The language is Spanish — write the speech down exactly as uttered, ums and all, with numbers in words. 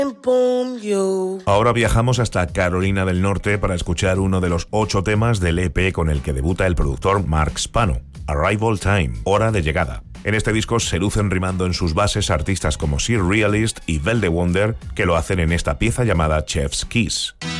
Ahora viajamos hasta Carolina del Norte para escuchar uno de los ocho temas del E P con el que debuta el productor Mark Spano, Arrival Time, Hora de Llegada. En este disco se lucen rimando en sus bases artistas como Sir Realist y Vel de Wonder, que lo hacen en esta pieza llamada Chef's Kiss.